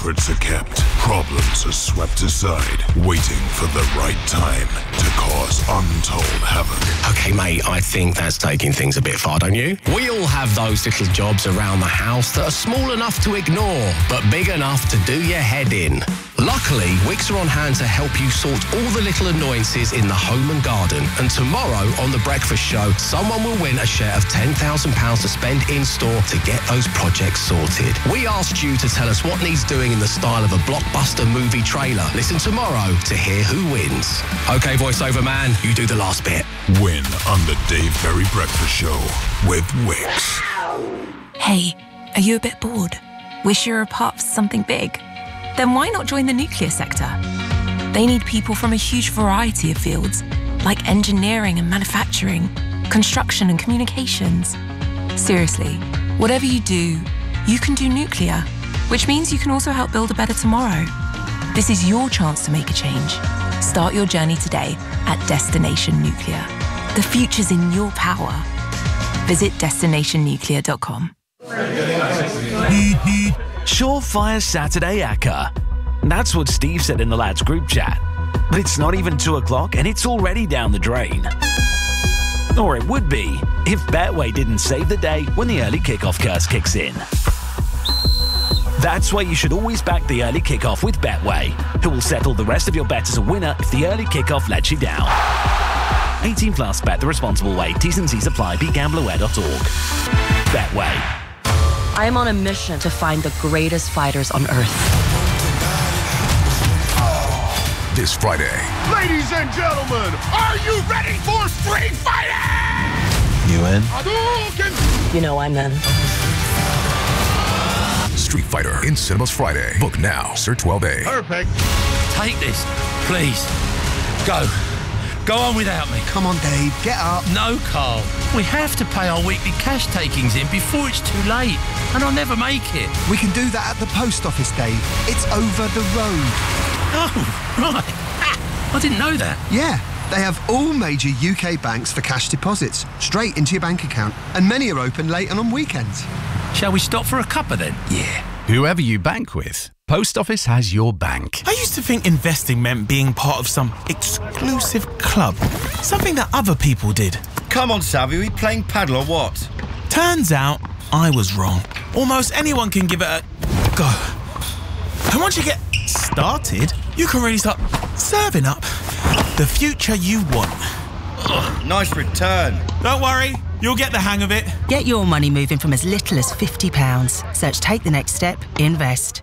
Secrets are kept, problems are swept aside, waiting for the right time to cause untold havoc. Okay, mate, I think that's taking things a bit far, don't you? We all have those little jobs around the house that are small enough to ignore, but big enough to do your head in. Luckily, Wickes are on hand to help you sort all the little annoyances in the home and garden. And tomorrow on The Breakfast Show, someone will win a share of £10,000 to spend in-store to get those projects sorted. We asked you to tell us what needs doing in the style of a blockbuster movie trailer. Listen tomorrow to hear who wins. OK, voiceover man, you do the last bit. Win on The Dave Berry Breakfast Show with Wickes. Hey, are you a bit bored? Wish you were a part of something big? Then why not join the nuclear sector? They need people from a huge variety of fields, like engineering and manufacturing, construction and communications. Seriously, whatever you do, you can do nuclear, which means you can also help build a better tomorrow. This is your chance to make a change. Start your journey today at Destination Nuclear. The future's in your power. Visit destinationnuclear.com. Surefire Saturday ACCA. That's what Steve said in the lads group chat. But it's not even 2 o'clock and it's already down the drain. Or it would be if Betway didn't save the day when the early kickoff curse kicks in. That's why you should always back the early kickoff with Betway, who will settle the rest of your bet as a winner if the early kickoff lets you down. 18 plus, bet the responsible way. T's and C's apply. BeGamblerWare.org. Betway. I am on a mission to find the greatest fighters on Earth. This Friday. Ladies and gentlemen, are you ready for Street Fighting? You in? You know I'm in. Street Fighter in cinemas Friday. Book now. Sir 12A. Perfect. Take this, please. Go. Go on without me. Come on, Dave, get up. No, Carl. We have to pay our weekly cash takings in before it's too late, and I'll never make it. We can do that at the post office, Dave. It's over the road. Oh, right. I didn't know that. Yeah, they have all major UK banks for cash deposits, straight into your bank account, and many are open late and on weekends. Shall we stop for a cuppa then? Yeah. Whoever you bank with, Post Office has your bank. I used to think investing meant being part of some exclusive club, something that other people did. Come on, Savvy, are we playing paddle or what? Turns out, I was wrong. Almost anyone can give it a go. And once you get started, you can really start serving up the future you want. Ugh, nice return. Don't worry, you'll get the hang of it. Get your money moving from as little as £50. Search Take the Next Step, Invest.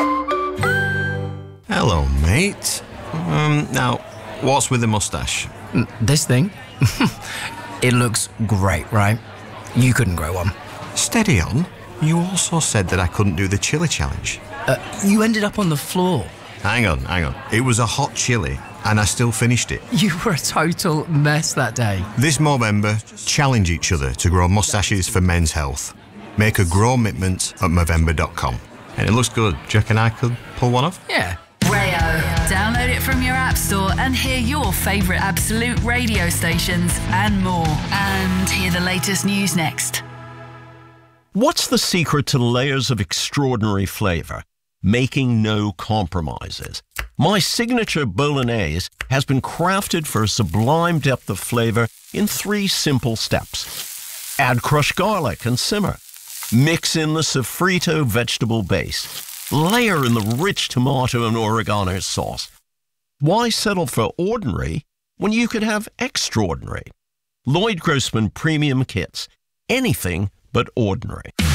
Hello, mate. Now, what's with the moustache? This thing? It looks great, right? You couldn't grow one. Steady on. You also said that I couldn't do the chili challenge. You ended up on the floor. Hang on. It was a hot chili, and I still finished it. You were a total mess that day. This Movember, challenge each other to grow moustaches for men's health. Make a grow commitment at Movember.com. And it looks good. Do you reckon I could pull one off? Yeah. Rayo. Download it from your app store and hear your favourite Absolute radio stations and more. And hear the latest news next. What's the secret to layers of extraordinary flavour? Making no compromises. My signature bolognese has been crafted for a sublime depth of flavour in 3 simple steps. Add crushed garlic and simmer. Mix in the sofrito vegetable base. Layer in the rich tomato and oregano sauce. Why settle for ordinary when you could have extraordinary? Lloyd Grossman Premium Kits. Anything but ordinary.